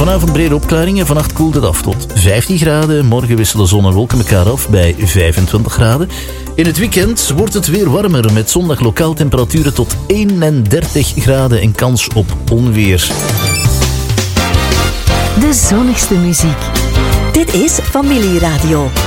Vanavond brede opklaringen. Vannacht koelt het af tot 15 graden. Morgen wisselen zon en wolken elkaar af bij 25 graden. In het weekend wordt het weer warmer met zondag lokaal temperaturen tot 31 graden en kans op onweer. De zonnigste muziek. Dit is Familieradio.